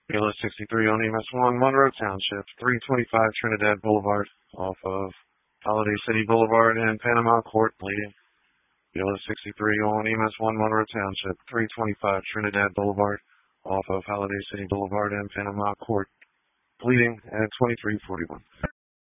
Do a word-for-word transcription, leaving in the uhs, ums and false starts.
B L S sixty-three on E M S one, Monroe Township, three twenty-five Trinidad Boulevard, off of Holiday City Boulevard and Panama Court, bleeding. B L S sixty-three on E M S one, Monroe Township, three twenty-five Trinidad Boulevard, off of Holiday City Boulevard and Panama Court, bleeding at twenty-three forty-one.